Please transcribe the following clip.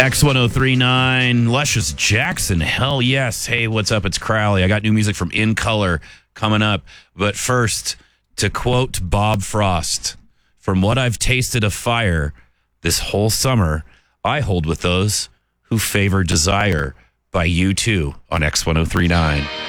X1039, Luscious Jackson. Hell yes. Hey, what's up? It's Crowley. I got new music from In Color coming up. But first, to quote Bob Frost, from what I've tasted of fire this whole summer, I hold with those who favor desire by U2 on X1039.